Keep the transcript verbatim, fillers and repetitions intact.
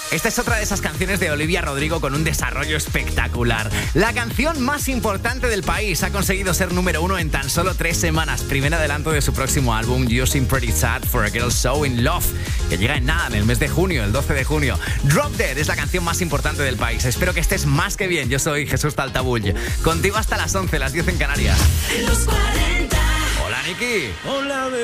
Esta es otra de esas canciones de Olivia Rodrigo con un desarrollo espectacular. La canción más importante del país ha conseguido ser número uno en tan solo tres semanas. Primer adelanto de su próximo álbum, You Seem Pretty Sad for a Girl So In Love, que llega en nada, en el mes de junio, el doce de junio. Drop Dead es la canción más importante del país. Espero que estés más que bien. Yo soy Jesús Taltabull. Contigo hasta las once, las diez en Canarias. En los cuarenta. Hola, Niki. Hola,